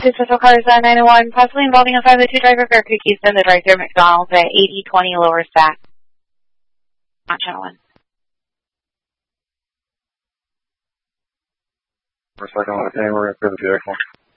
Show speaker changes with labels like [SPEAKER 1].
[SPEAKER 1] Pacific Cars 901, possibly involving a 502 driver for cookies in the drive-thru McDonald's at 8020 Lower Stack. Not channel 1.
[SPEAKER 2] For a second, we're going to clear the vehicle.